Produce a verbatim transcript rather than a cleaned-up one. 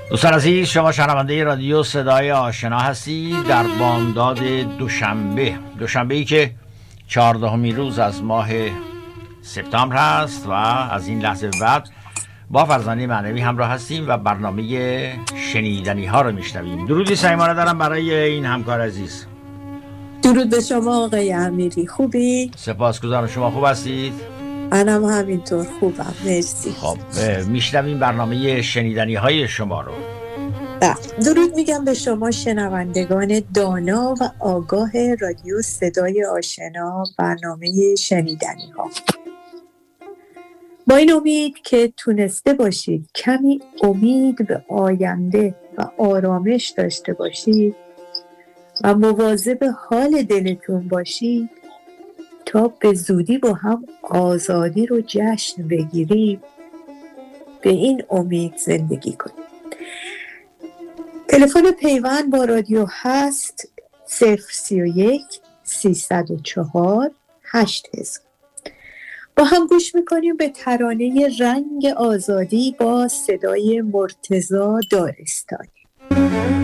دوستان عزیز، شما شنونده رادیو صدای آشنا هستید در بامداد دوشنبه دوشنبه ای که چهاردهمین روز از ماه سپتامبر هست و از این لحظه بعد با فرزانه معنوی همراه هستیم و برنامه شنیدنی ها رو میشنویم. درودی صمیمانه دارم برای این همکار عزیز. درود به شما آقای امیری، خوبی؟ سپاسگزارم. شما خوب هستید؟ منم همینطور خوبم، مرسی. خب میشنویم برنامه شنیدنی های شما رو. درود میگم به شما شنوندگان دانا و آگاه رادیو صدای آشنا، برنامه شنیدنی ها. با این امید که تونسته باشید کمی امید به آینده و آرامش داشته باشید و مواظب حال دلتون باشید تا به زودی با هم آزادی رو جشن بگیریم، به این امید زندگی کنیم. تلفن پیوند با رادیو هست صفر سی و یک سیصد و چهار هشت هزار. با هم گوش میکنیم به ترانه رنگ آزادی با صدای مرتضی دارستانی.